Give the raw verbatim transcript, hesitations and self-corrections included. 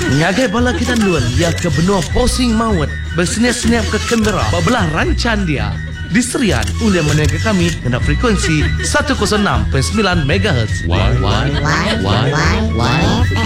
Ngagai bala kita luan ia ke benua posing maut bersenyap-senyap ke Canberra bebelah rancan dia. Diserian oleh menengah kami kena frekuensi seratus enam perpuluhan sembilan megahertz. Why, why, why, why, why, why?